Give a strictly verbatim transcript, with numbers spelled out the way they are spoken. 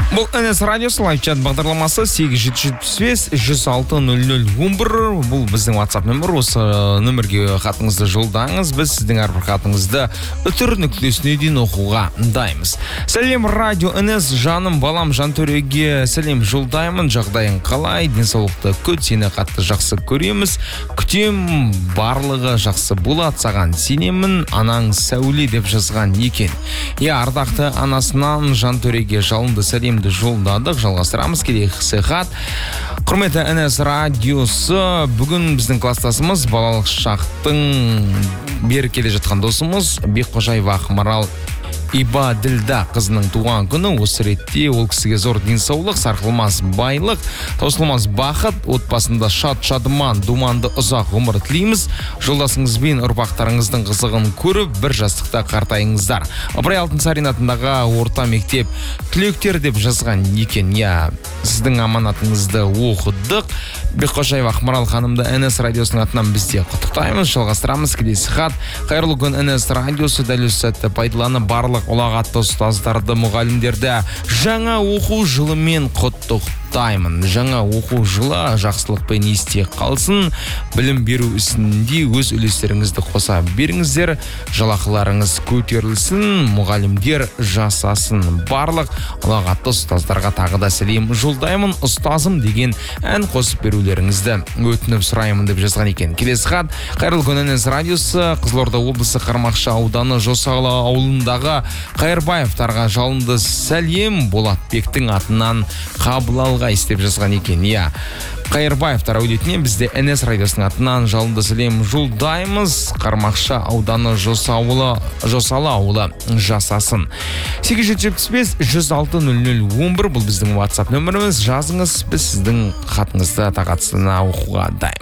Бұл эн эс радиосы лайв чат бағдарламасы сегіз жеті жетпіс бес жүз алты нөл нөл он бір. Бұл біздің WhatsApp нөмір. Осы нөмірге хатыңызды жолдаңыз. Біз сіздің әрбір хатыңызды үтір нүктесіне дейін оқуға дайынбыз. Сәлем радио эн эс, жаным, балам, Жантөреге сәлем жолдаймын. Жағдайың қалай? Денсаулықты күт, сені қатты жақсы көреміз. Күтем, барлығы жақсы болады, саған сенемін. Анаң Сәуле деп жазған екен. Я ардақты анасынан Жантөреге жалынды сәлем жолдадық, жалғастырамыз. Келесі хат. Құрметті эн эс радиосы, бүгін біздің кластасымыз балалық шақтың бері келе жатқан досымыз Бекқожаева Ақмарал Иба Ділда қызының туған күні. Осы ретте ол кісіге зор денсаулық, сарқылмас байлық, таусылмас бақыт, отбасында шат шадыман, думанды ұзақ ғұмыр тілейміз. Жолдасыңызбен ұрпақтарыңыздың қызығын көріп, бір жастықта қартайыңыздар. Ыбырай Алтынсарин атындағы орта мектеп түлектер деп жазған екен. Я, сіздің аманатыңызды оқыдық. Бекқожаева Ақмарал ханымды эн эс радиосының атынан бізде құттықтаймыз. Жалғастырамыз. Келесі хат. Қайырлы күн эн эс радиосы, дәл осы сәтті пайдаланып барлық ұлағатты ұстаздарды, мұғалімдерді жаңа оқу жылымен құттықтаймын. Жаңа оқу жылы жақсылықпен есте қалсын. Білім беру ісінде өз үлестеріңізді қоса беріңіздер. Жалақыларыңыз көтерілсін, мұғалімдер жасасын. Барлық ұлағатты ұстаздарға тағы да сәлем жолдаймын. Ұстазым деген ән қосып берулеріңізді өтініп сұраймын деп жазған екен. Келесі хат. Қайырлы күн эн эс радиосы, Қызылорда облысы Қармақшы ауданы Жосалы ауылындағы Қайырбаевтарға жалынды сәлем, Болатбектің атынан қабыл алғайсыз деп жазған екен. Я, Қайырбаевтар әулетіне бізде эн эс радиосының атынан жалынды сәлем жолдаймыз. Қармақшы ауданы Жосалы Жосалы ауылы жасасын. сегіз жеті жетпіс бес жүз алты нөл нөл он бір. Бұл біздің WhatsApp нөміріміз. Жазыңыз, біз сіздің хатыңызды тағатсына оқуға дайын.